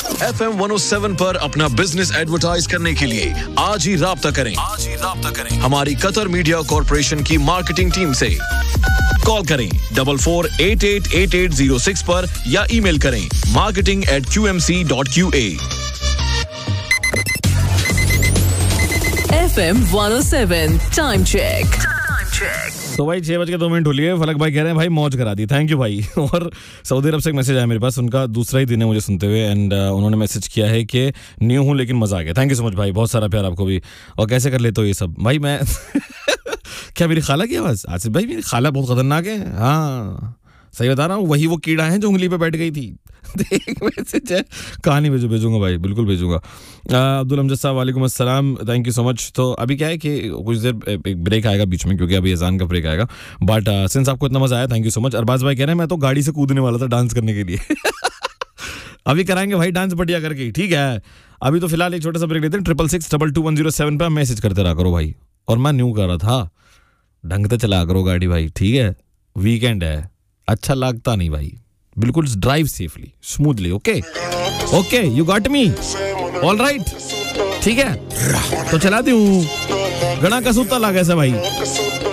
FM 107 पर अपना business advertise करने के लिए आज ही राब्ता करें हमारी कतर मीडिया कॉर्पोरेशन की मार्केटिंग टीम से। कॉल करें 44888806 पर या ईमेल करें marketing@qmc.qa। FM 107 time check. तो भाई 6:02 हुई है। फलक भाई कह रहे हैं भाई मौज करा दी, थैंक यू भाई। और सऊदी अरब से एक मैसेज आया मेरे पास, उनका दूसरा ही दिन है मुझे सुनते हुए, एंड उन्होंने मैसेज किया है कि न्यू हूँ लेकिन मजा आ गया। थैंक यू सो मच भाई, बहुत सारा प्यार आपको भी। और कैसे कर लेते हो ये सब भाई? मैं क्या मेरी खाला की आवाज? आसिफ भाई मेरी खाला बहुत खतरनाक है। हाँ सही बता रहा हूँ, वही वो कीड़ा है जो उंगली पे बैठ गई थी। देख मैसेज है, कहानी भेजूंगा भाई, बिल्कुल भेजूंगा। अब्दुल अमजद साहब वालेकुम अस्सलाम, थैंक यू सो मच। तो अभी क्या है कि कुछ देर एक ब्रेक आएगा बीच में, क्योंकि अभी अजान का ब्रेक आएगा। बट सिंस आपको इतना मजा आया, thank you so much. Arbaaz भाई कह रहे हैं मैं तो गाड़ी से कूदने वाला था डांस करने के लिए। अभी कराएंगे भाई डांस बढ़िया करके, ठीक है। अभी तो फिलहाल एक छोटा सा ब्रेक लेते हैं। 666222107 पे मैसेज करते रहा करो भाई। और मैं न्यू कर रहा था, ढंग से चला करो गाड़ी भाई, ठीक है। वीकेंड है, अच्छा लगता नहीं भाई, बिल्कुल drive safely smoothly. Okay okay, you got me, all right, ठीक है। तो चला दूं गणा का सूता लगा ऐसा भाई।